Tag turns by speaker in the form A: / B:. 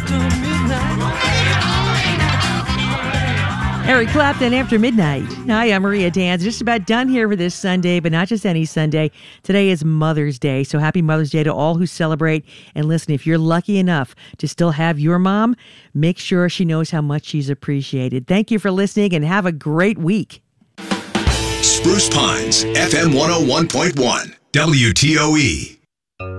A: Eric Clapton, After Midnight. Hi, I'm Maria Danz. Just about done here for this Sunday, but not just any Sunday. Today is Mother's Day, so happy Mother's Day to all who celebrate. And listen, if you're lucky enough to still have your mom, make sure she knows how much she's appreciated. Thank you for listening and have a great week.
B: Spruce Pines, FM 101.1, WTOE.